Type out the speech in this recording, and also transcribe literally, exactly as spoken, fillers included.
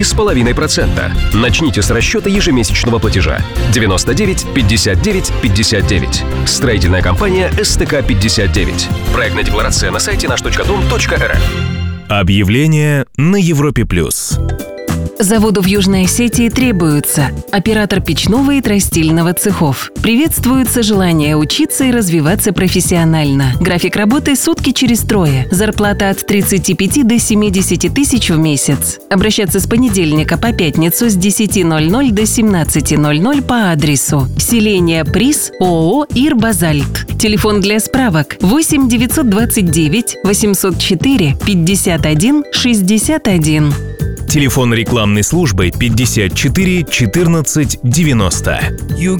с половиной процента. Начните с расчета ежемесячного платежа. девяносто девять пятьдесят девять пятьдесят девять. Строительная компания эс тэ ка пятьдесят девять. Проектная декларация на сайте наш точка дом точка эр эф. Объявление на Европе плюс. Заводу в Южной Осетии требуется оператор печного и тростильного цехов. Приветствуется желание учиться и развиваться профессионально. График работы сутки через трое. Зарплата от тридцати пяти до семидесяти тысяч в месяц. Обращаться с понедельника по пятницу с десяти ноль-ноль до семнадцати ноль-ноль по адресу селение Приз, ООО «Ирбазальт». Телефон для справок восемь девятьсот двадцать девять восемьсот четыре пятьдесят один шестьдесят один. Телефон рекламной службы пятьдесят четыре четырнадцать девяносто.